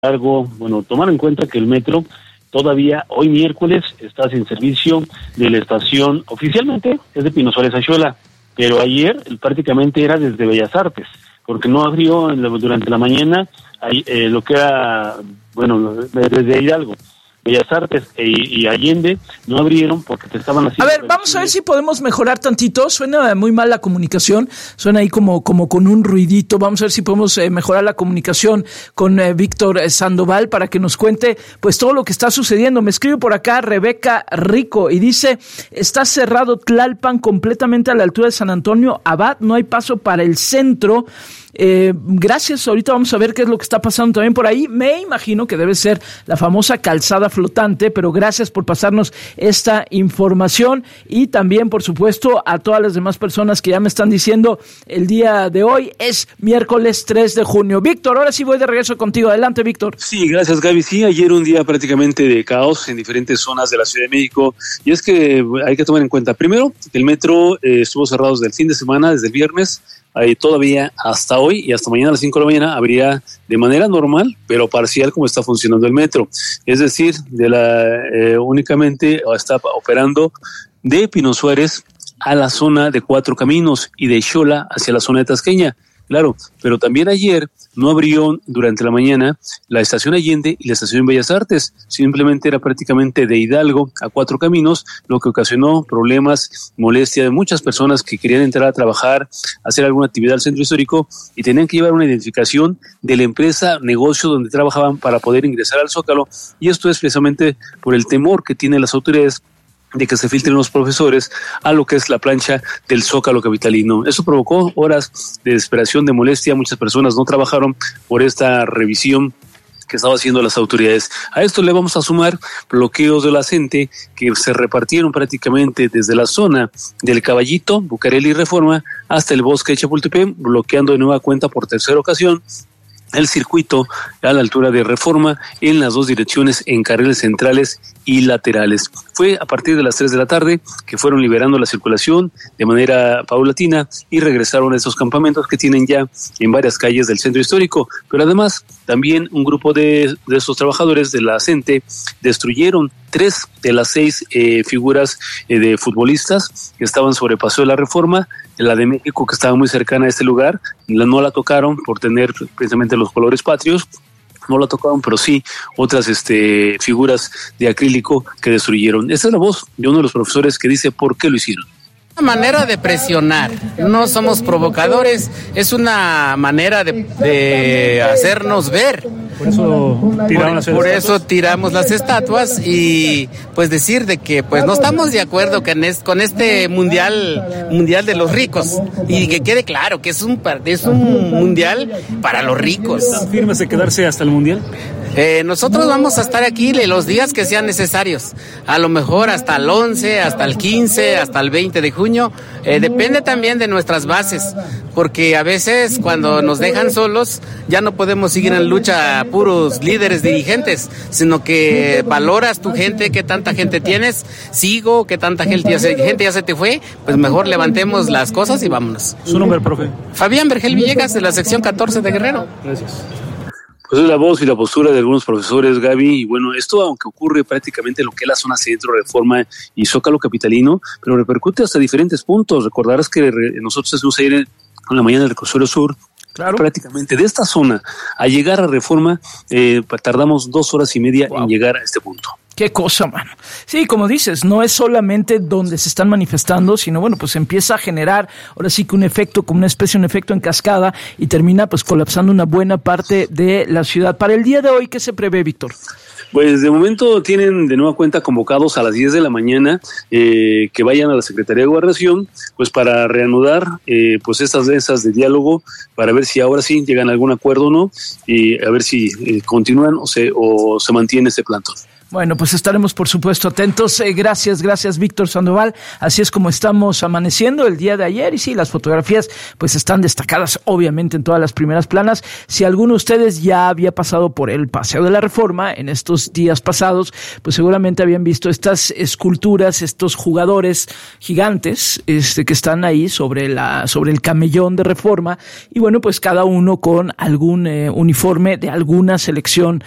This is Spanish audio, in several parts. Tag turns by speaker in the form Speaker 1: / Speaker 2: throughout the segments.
Speaker 1: embargo, bueno, tomar en cuenta que el metro todavía hoy miércoles está sin servicio de la estación, oficialmente es de Pino Suárez a Xola, pero ayer prácticamente era desde Bellas Artes, porque no abrió durante la mañana lo que era, bueno, desde Hidalgo. Bellas Artes y Allende no abrieron porque te estaban haciendo...
Speaker 2: A ver, vamos a ver si podemos mejorar tantito. Suena muy mal la comunicación, suena ahí como con un ruidito. Vamos a ver si podemos mejorar la comunicación con Víctor Sandoval para que nos cuente pues todo lo que está sucediendo. Me escribe por acá Rebeca Rico y dice: está cerrado Tlalpan completamente a la altura de San Antonio Abad, no hay paso para el centro. Gracias, ahorita vamos a ver qué es lo que está pasando también por ahí. Me imagino que debe ser la famosa calzada flotante, pero gracias por pasarnos esta información y también, por supuesto, a todas las demás personas que ya me están diciendo el día de hoy es miércoles 3 de junio. Víctor, ahora sí voy de regreso contigo. Adelante, Víctor.
Speaker 3: Sí, gracias, Gaby. Sí, ayer un día prácticamente de caos en diferentes zonas de la Ciudad de México, y es que hay que tomar en cuenta, primero, el metro estuvo cerrado desde el fin de semana, desde el viernes. Ahí todavía hasta hoy y hasta mañana a las 5 de la mañana habría de manera normal, pero parcial, como está funcionando el metro. Es decir, únicamente está operando de Pino Suárez a la zona de Cuatro Caminos y de Xola hacia la zona de Tasqueña. Claro, pero también ayer no abrió durante la mañana la estación Allende y la estación Bellas Artes. Simplemente era prácticamente de Hidalgo a Cuatro Caminos, lo que ocasionó problemas, molestia de muchas personas que querían entrar a trabajar, hacer alguna actividad al centro histórico y tenían que llevar una identificación de la empresa, negocio donde trabajaban para poder ingresar al Zócalo. Y esto es precisamente por el temor que tienen las autoridades de que se filtren los profesores a lo que es la plancha del Zócalo capitalino. Eso provocó horas de desesperación, de molestia. Muchas personas no trabajaron por esta revisión que estaba haciendo las autoridades. A esto le vamos a sumar bloqueos de la gente que se repartieron prácticamente desde la zona del Caballito, Bucareli y Reforma hasta el Bosque de Chapultepec, bloqueando de nueva cuenta por tercera ocasión el circuito a la altura de Reforma en las dos direcciones, en carriles centrales y laterales. Fue a partir de las 3 de la tarde que fueron liberando la circulación de manera paulatina y regresaron a esos campamentos que tienen ya en varias calles del centro histórico. Pero además, también un grupo de esos trabajadores de la CENTE destruyeron 3 de las 6 figuras de futbolistas que estaban sobre Paseo de la Reforma. La de México, que estaba muy cercana a este lugar, no la tocaron por tener precisamente los colores patrios, no la tocaron, pero sí otras figuras de acrílico que destruyeron. Esta es la voz de uno de los profesores que dice por qué lo hicieron.
Speaker 4: Una manera de presionar, no somos provocadores, es una manera de hacernos ver. Por eso tiramos las estatuas y pues decir de que pues no estamos de acuerdo con este mundial de los ricos, y que quede claro que es un mundial para los ricos.
Speaker 3: ¿Están firmes de quedarse hasta el mundial?
Speaker 4: Nosotros vamos a estar aquí los días que sean necesarios, a lo mejor hasta el 11, hasta el 15, hasta el 20 de junio, depende también de nuestras bases, porque a veces cuando nos dejan solos ya no podemos seguir en lucha puros líderes dirigentes, sino que valoras tu gente, qué tanta gente tienes, qué tanta gente ya se te fue, pues mejor levantemos las cosas y vámonos.
Speaker 3: ¿Su nombre, profe?
Speaker 4: Fabián Vergel Villegas, de la sección 14 de Guerrero.
Speaker 3: Gracias. Pues es la voz y la postura de algunos profesores, Gaby, y bueno, esto aunque ocurre prácticamente en lo que es la zona centro, Reforma y Zócalo capitalino, pero repercute hasta diferentes puntos. Recordarás que nosotros estuvimos ayer en la mañana del Reclusorio Sur. Claro. Prácticamente de esta zona a llegar a Reforma tardamos 2 horas y media en llegar a este punto.
Speaker 2: Qué cosa, mano. Sí, como dices, no es solamente donde se están manifestando, sino bueno, pues empieza a generar ahora sí que un efecto, como una especie de un efecto en cascada y termina pues colapsando una buena parte de la ciudad. Para el día de hoy, ¿qué se prevé, Víctor?
Speaker 3: Pues de momento tienen de nueva cuenta convocados a las 10 de la mañana que vayan a la Secretaría de Gobernación pues para reanudar pues estas mesas de diálogo para ver si ahora sí llegan a algún acuerdo o no y a ver si continúan o se mantiene este plantón.
Speaker 2: Bueno, pues estaremos por supuesto atentos. Gracias Víctor Sandoval. Así es como estamos amaneciendo el día de ayer. Y sí, las fotografías pues están destacadas obviamente en todas las primeras planas. Si alguno de ustedes ya había pasado por el Paseo de la Reforma en estos días pasados, pues seguramente habían visto estas esculturas, estos jugadores gigantes que están ahí sobre el camellón de Reforma. Y bueno, pues cada uno con algún uniforme de alguna selección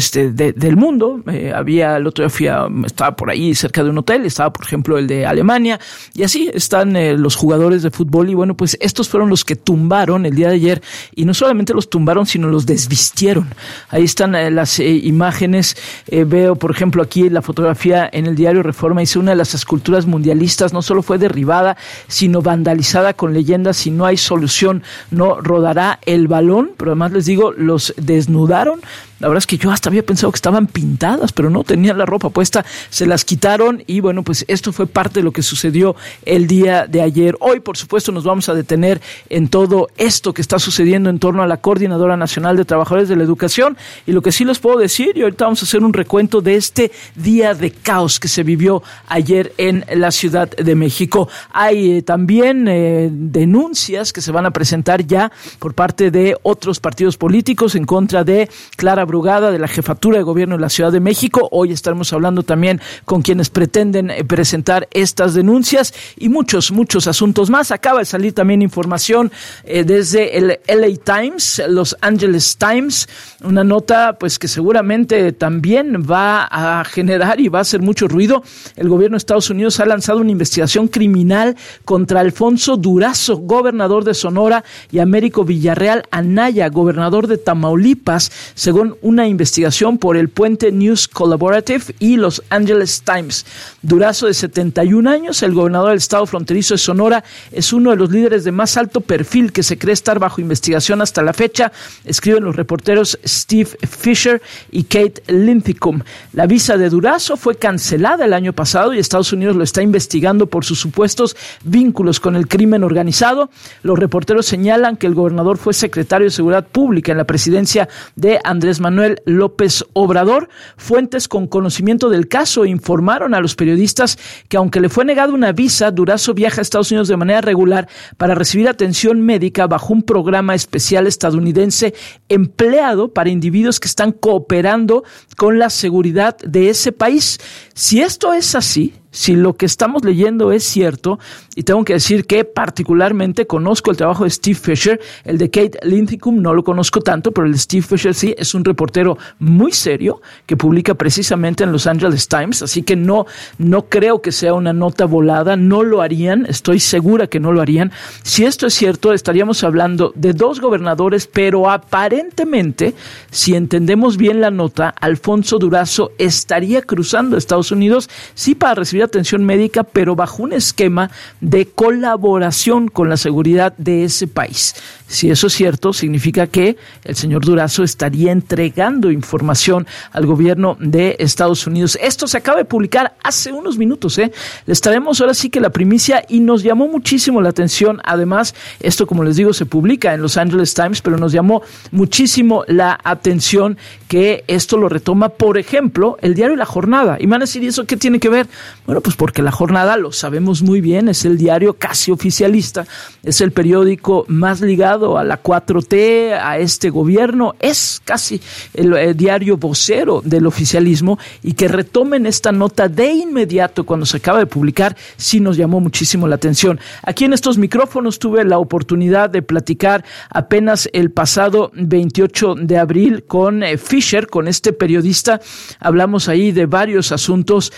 Speaker 2: del mundo. El otro día estaba por ahí cerca de un hotel, estaba por ejemplo el de Alemania, y así están los jugadores de fútbol. Y bueno, pues estos fueron los que tumbaron el día de ayer, y no solamente los tumbaron, sino los desvistieron. Ahí están las imágenes. Veo por ejemplo aquí la fotografía en el diario Reforma. Dice: una de las esculturas mundialistas no solo fue derribada, sino vandalizada con leyendas: si no hay solución, no rodará el balón. Pero además les digo, los desnudaron. La verdad es que yo hasta había pensado que estaban pintadas, pero no, tenían la ropa puesta, se las quitaron. Y bueno, pues esto fue parte de lo que sucedió el día de ayer. Hoy, por supuesto, nos vamos a detener en todo esto que está sucediendo en torno a la Coordinadora Nacional de Trabajadores de la Educación. Y lo que sí les puedo decir, y ahorita vamos a hacer un recuento de este día de caos que se vivió ayer en la Ciudad de México. Hay también denuncias que se van a presentar ya por parte de otros partidos políticos en contra de Clara Brugada, de la jefatura de gobierno de la Ciudad de México. Hoy estaremos hablando también con quienes pretenden presentar estas denuncias y muchos asuntos más. Acaba de salir también información desde el LA Times, Los Angeles Times, una nota pues que seguramente también va a generar y va a hacer mucho ruido. El gobierno de Estados Unidos ha lanzado una investigación criminal contra Alfonso Durazo, gobernador de Sonora, y Américo Villarreal Anaya, gobernador de Tamaulipas, según una investigación por el Puente News Collaborative y Los Angeles Times. Durazo, de 71 años, el gobernador del estado fronterizo de Sonora, es uno de los líderes de más alto perfil que se cree estar bajo investigación hasta la fecha, escriben los reporteros Steve Fisher y Kate Linthicum. La visa de Durazo fue cancelada el año pasado y Estados Unidos lo está investigando por sus supuestos vínculos con el crimen organizado. Los reporteros señalan que el gobernador fue secretario de Seguridad Pública en la presidencia de Andrés Manuel López Obrador. Fuentes con conocimiento del caso informaron a los periodistas que aunque le fue negada una visa, Durazo viaja a Estados Unidos de manera regular para recibir atención médica bajo un programa especial estadounidense empleado para individuos que están cooperando con la seguridad de ese país. Si esto es así, si lo que estamos leyendo es cierto, y tengo que decir que particularmente conozco el trabajo de Steve Fisher, el de Kate Linthicum no lo conozco tanto, pero el de Steve Fisher sí, es un reportero muy serio que publica precisamente en Los Angeles Times, así que no creo que sea una nota volada, no lo harían, estoy segura que no lo harían. Si esto es cierto, estaríamos hablando de dos gobernadores, pero aparentemente, si entendemos bien la nota, Alfonso Durazo estaría cruzando Estados Unidos, sí, para recibir atención médica, pero bajo un esquema de colaboración con la seguridad de ese país. Si eso es cierto, significa que el señor Durazo estaría entregando información al gobierno de Estados Unidos. Esto se acaba de publicar hace unos minutos, Les traemos ahora sí que la primicia y nos llamó muchísimo la atención. Además, esto, como les digo, se publica en Los Angeles Times, pero nos llamó muchísimo la atención que esto lo retoma, por ejemplo, el diario La Jornada. Y me van a decir, ¿y eso qué tiene que ver? Bueno, pues porque La Jornada, lo sabemos muy bien, es el diario casi oficialista, es el periódico más ligado a la 4T, a este gobierno, es casi el diario vocero del oficialismo, y que retomen esta nota de inmediato cuando se acaba de publicar, sí nos llamó muchísimo la atención. Aquí en estos micrófonos tuve la oportunidad de platicar apenas el pasado 28 de abril con Fisher, con este periodista. Hablamos ahí de varios asuntos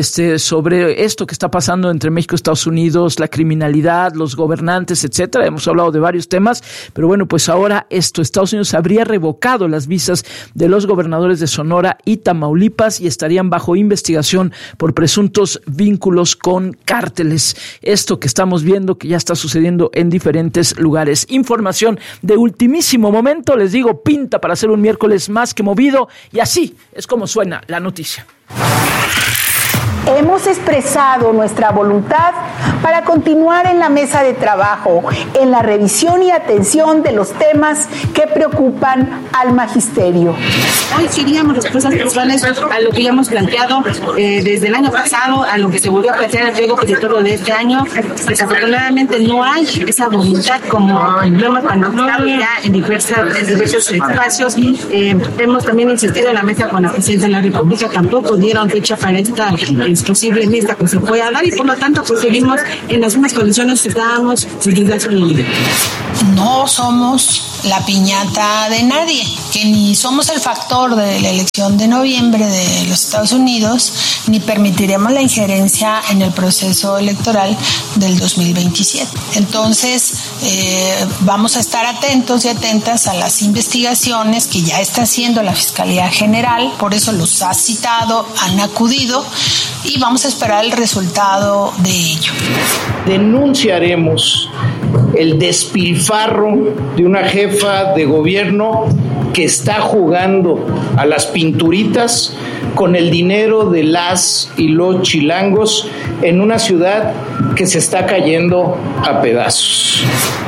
Speaker 2: sobre esto que está pasando entre México y Estados Unidos, la criminalidad, los gobernantes, etcétera. Hemos hablado de varios temas, pero bueno, pues ahora Estados Unidos habría revocado las visas de los gobernadores de Sonora y Tamaulipas y estarían bajo investigación por presuntos vínculos con cárteles. Esto que estamos viendo que ya está sucediendo en diferentes lugares. Información de ultimísimo momento, les digo, pinta para hacer un miércoles más que movido, y así es como suena la noticia.
Speaker 5: Hemos expresado nuestra voluntad para continuar en la mesa de trabajo, en la revisión y atención de los temas que preocupan al magisterio.
Speaker 6: Hoy queríamos respuestas puntuales a lo que ya hemos planteado desde el año pasado, a lo que se volvió a plantear en el pliego petitorio de este año. Desafortunadamente no hay esa voluntad como lo hemos manifestado ya en diversos espacios. Hemos también insistido en la mesa con la Presidencia de la República, tampoco dieron fecha para esta posible mesa que se pueda dar y por lo tanto pues seguimos en las mismas condiciones que estábamos desde hace un día.
Speaker 7: No somos la piñata de nadie, que ni somos el factor de la elección de noviembre de los Estados Unidos, ni permitiremos la injerencia en el proceso electoral del 2027. Entonces, vamos a estar atentos y atentas a las investigaciones que ya está haciendo la Fiscalía General, por eso los ha citado, han acudido y vamos a esperar el resultado de ello.
Speaker 8: Denunciaremos el despilfarro de una jefa de gobierno que está jugando a las pinturitas con el dinero de las y los chilangos en una ciudad que se está cayendo a pedazos.